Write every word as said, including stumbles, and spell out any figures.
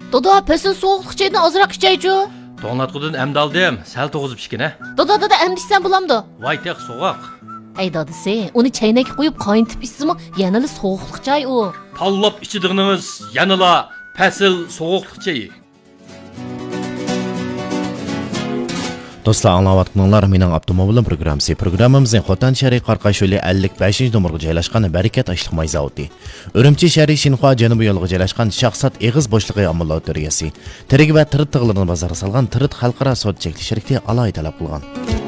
Dada, pesin soğuqluq çayını azırak içeycu. To'nglatqudan amda oldim, sal to'g'izib ichgina. Dada, dada, emdişsen bulamdı. Voy teq so'g'oq. Ey dadisi, onu çaynak qo'yib qayntib ichsimi, yanali soğuqluq çay u. Tanlab ichidig'inimiz yanala pasil so'g'uqliq chayi. Dostlar, anlayatqanlar mening avtomobilim programmasi. Programmamizning Xotan shahri Qarqasho'li ellik beshinchi nomerga joylashgan Barakat ashliq may zavodi. Urumchi shahri Shinxua janubiy yo'liga joylashgan Shahsat Eg'iz boshlig'i amaldor to'rgasi. Tirig va tirit tig'larini bozorga solgan Tirit xalqaro sot chekli shirkati alohida talab qilgan.